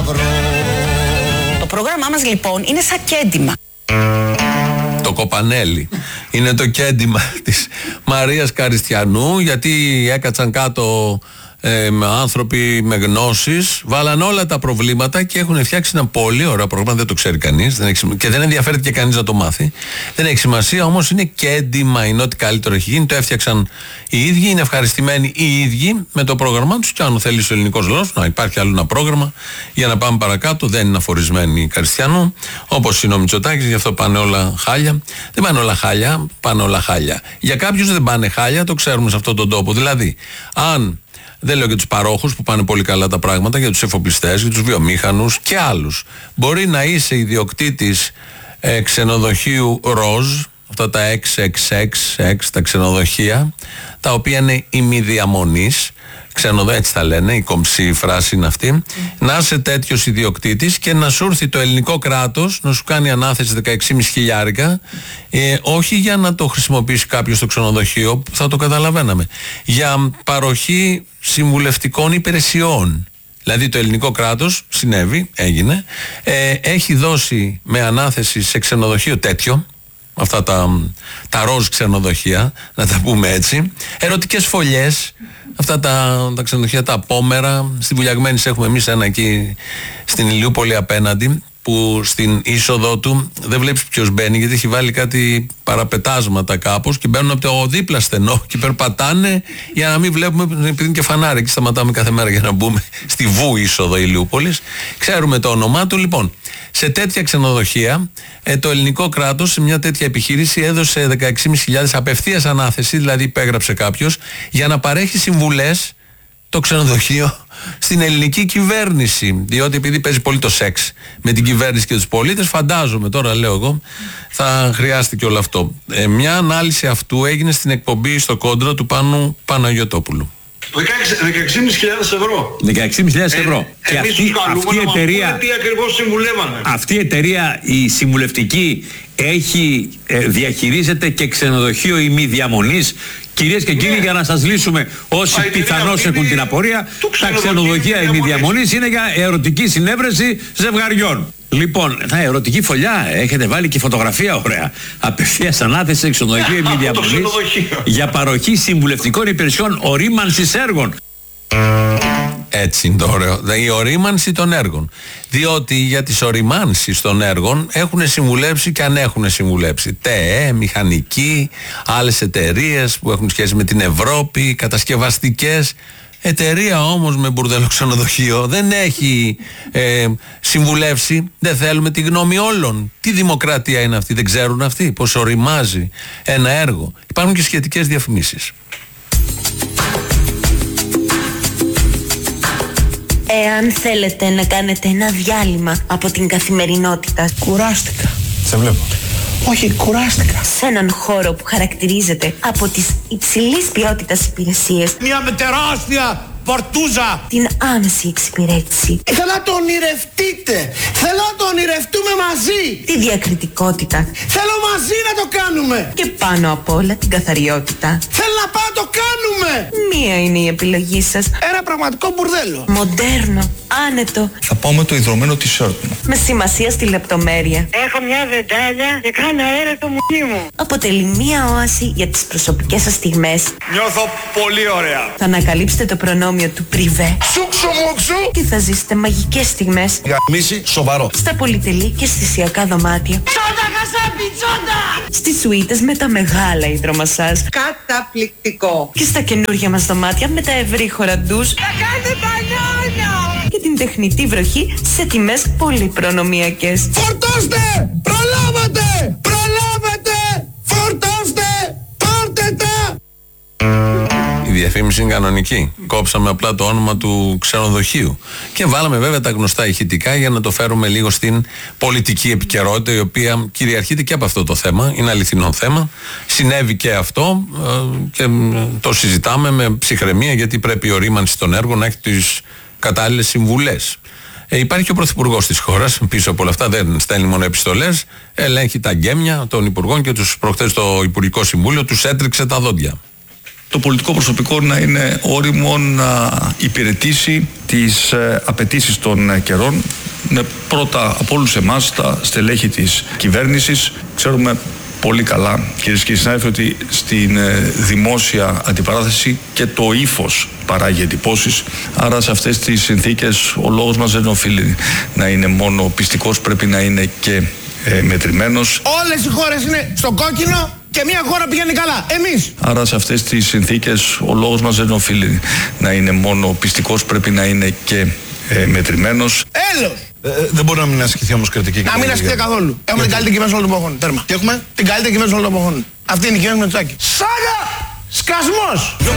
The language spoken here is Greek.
βρω. Το πρόγραμμά μας λοιπόν είναι σαν κέντημα. Το κοπανέλι είναι το κέντημα της Μαρίας Καριστιανού, γιατί έκατσαν κάτω άνθρωποι με γνώσεις, βάλαν όλα τα προβλήματα και έχουν φτιάξει ένα πολύ ωραίο πρόγραμμα. Δεν το ξέρει κανείς και δεν ενδιαφέρεται και κανείς να το μάθει. Δεν έχει σημασία, όμως είναι κέντημα, είναι ό,τι καλύτερο έχει γίνει. Το έφτιαξαν οι ίδιοι, είναι ευχαριστημένοι οι ίδιοι με το πρόγραμμά τους. Και αν θέλει ο ελληνικός λαός να υπάρχει άλλο ένα πρόγραμμα για να πάμε παρακάτω, δεν είναι αφορισμένοι οι Καριστιανού, όπως είναι ο Μητσοτάκης, γι' αυτό πάνε όλα χάλια. Δεν πάνε όλα χάλια, πάνε όλα χάλια. Για κάποιους δεν πάνε χάλια, το ξέρουμε σε αυτόν τον τόπο. Δηλαδή, αν δεν λέω για τους παρόχους που πάνε πολύ καλά τα πράγματα, για τους εφοπλιστές, για τους βιομήχανους και άλλους. Μπορεί να είσαι ιδιοκτήτης ξενοδοχείου ροζ, αυτά τα XXX, τα ξενοδοχεία, τα οποία είναι ημιδιαμονής, έτσι τα λένε, η κομψή φράση είναι αυτή, να είσαι τέτοιος ιδιοκτήτης και να σου έρθει το ελληνικό κράτος να σου κάνει ανάθεση 16.500, όχι για να το χρησιμοποιήσει κάποιος στο ξενοδοχείο, που θα το καταλαβαίναμε, για παροχή συμβουλευτικών υπηρεσιών. Δηλαδή το ελληνικό κράτος, συνέβη, έγινε, έχει δώσει με ανάθεση σε ξενοδοχείο τέτοιο, αυτά τα ροζ ξενοδοχεία, να τα πούμε έτσι, ερωτικές φωλιές, αυτά τα ξενοδοχεία, τα απόμερα. Στη Βουλιαγμένης έχουμε εμείς ένα εκεί στην Ηλιούπολη απέναντι, που στην είσοδο του δεν βλέπεις ποιος μπαίνει, γιατί έχει βάλει κάτι παραπετάσματα κάπως και μπαίνουν από το δίπλα στενό και περπατάνε για να μην βλέπουμε, επειδή είναι και φανάρι και σταματάμε κάθε μέρα για να μπούμε στη Βου είσοδο Ηλιούπολης. Ξέρουμε το όνομά του. Λοιπόν, σε τέτοια ξενοδοχεία το ελληνικό κράτος σε μια τέτοια επιχείρηση έδωσε 16.500 απευθείας ανάθεση, δηλαδή υπέγραψε κάποιος για να παρέχει συμβουλές το ξενοδοχείο στην ελληνική κυβέρνηση, διότι επειδή παίζει πολύ το σεξ με την κυβέρνηση και τους πολίτες, φαντάζομαι, τώρα λέω εγώ, θα χρειάστηκε όλο αυτό. Μια ανάλυση αυτού έγινε στην εκπομπή στο Κόντρο του Πάνου Παναγιωτόπουλου. 16.500 ευρώ. 16.500 ευρώ. Και αυτή η εταιρεία, τι ακριβώς συμβουλεύανε. Αυτή η εταιρεία, η συμβουλευτική, διαχειρίζεται και ξενοδοχείο ημιδιαμονής. Κυρίες και κύριοι, για να σας λύσουμε όσοι πιθανώς έχουν την απορία, τα ξενοδοχεία ημιδιαμονής είναι για ερωτική συνέβρεση ζευγαριών. Λοιπόν, ερωτική φωλιά, έχετε βάλει και φωτογραφία ωραία. Απευθείας ανάθεση σε ξενοδοχείο ημιδιαμονής για παροχή συμβουλευτικών υπηρεσιών ορίμανσης έργων. Έτσι είναι το ωραίο. Η ορίμανση των έργων. Διότι για τις οριμάνσεις των έργων έχουν συμβουλέψει και αν έχουν συμβουλέψει ΤΕΕ, μηχανικοί, άλλες εταιρείες που έχουν σχέση με την Ευρώπη, κατασκευαστικές. Εταιρεία όμως με μπουρδέλο ξενοδοχείο δεν έχει συμβουλεύσει. Δεν θέλουμε τη γνώμη όλων. Τι δημοκρατία είναι αυτή, δεν ξέρουν αυτοί πώς οριμάζει ένα έργο. Υπάρχουν και σχετικές διαφημίσεις. Εάν θέλετε να κάνετε ένα διάλειμμα από την καθημερινότητα. Κουράστηκα. Σε βλέπω. Όχι, κουράστηκα. Σε έναν χώρο που χαρακτηρίζεται από τις υψηλής ποιότητας υπηρεσίες. Μια με τεράστια πορτούζα. Την άμεση εξυπηρέτηση. Θέλω να το ονειρευτείτε. Θέλω να το ονειρευτούμε μαζί. Τη διακριτικότητα. Θέλω μαζί να το κάνουμε. Και πάνω απ' όλα την καθαριότητα. Θέλω να πάμε να το κάνουμε. Μία είναι η επιλογή σας. Ένα πραγματικό μπουρδέλο. Μοντέρνο, άνετο. Θα πάω με το ιδρωμένο t-shirt μου. Με σημασία στη λεπτομέρεια. Έχω μια βεντάλια και κάνω αέρα το μουνί μου. Αποτελεί μία όαση για τις προσωπικές σας στιγμές. Νιώθω πολύ ωραία. Θα ανακαλύψετε το προνόμιο του πριβέ. Σούξου μουξου. Και θα ζήσετε μαγικές στιγμές. Γαμίση σοβαρό. Στα πολυτελή και αισθησιακά δωμάτια. Τσόντα χασάπι, τσόντα! Στις σουίτες με τα μεγάλα υδρομασάζ. Καταπληκτικό. Και στα καινούργια μας δωμάτια με τα ευρύχωρα ντους. Θα κάνετε μπανάνα! Και την τεχνητή βροχή σε τιμές πολύ προνομιακές. Φορτώστε! Προλάβατε! Προλάβατε! Φορτώστε! Πάρτε τα! Η διαφήμιση είναι κανονική. Κόψαμε απλά το όνομα του ξενοδοχείου. Και βάλαμε βέβαια τα γνωστά ηχητικά για να το φέρουμε λίγο στην πολιτική επικαιρότητα, η οποία κυριαρχείται και από αυτό το θέμα. Είναι αληθινό θέμα. Συνέβη και αυτό και το συζητάμε με ψυχραιμία, γιατί πρέπει η ορίμανση των έργων να έχει τις κατάλληλες συμβουλές. Υπάρχει ο πρωθυπουργός της χώρας, πίσω από όλα αυτά δεν στέλνει μόνο επιστολές, ελέγχει τα γκέμια των υπουργών και τους προχτές το Υπουργικό Συμβούλιο τους έτριξε τα δόντια. Το πολιτικό προσωπικό να είναι όριμο να υπηρετήσει τις απαιτήσεις των καιρών, με πρώτα από όλους εμάς τα στελέχη της κυβέρνησης. Ξέρουμε πολύ καλά, κυρίες και συνάδελφοι, ότι στην δημόσια αντιπαράθεση και το ύφος παράγει εντυπώσεις. Άρα σε αυτές τις συνθήκες ο λόγος μας δεν οφείλει να είναι μόνο πιστικός, πρέπει να είναι και μετρημένος. Όλες οι χώρες είναι στο κόκκινο και μια χώρα πηγαίνει καλά. Εμείς. Άρα σε αυτές τις συνθήκες ο λόγος μας δεν οφείλει να είναι μόνο πιστικός, πρέπει να είναι και μετρημένος. Έλος. Δεν μπορεί να μην ασκηθεί όμως κριτική. Να μην ασκηθεί καθόλου. Έχουμε την καλύτερη κυβέρνηση όλων των εποχών. Τέρμα. Τι έχουμε? Την καλύτερη κυβέρνηση όλων των εποχών. Αυτή είναι η κυβέρνηση Μητσοτάκη. Σάγα! Σκασμός!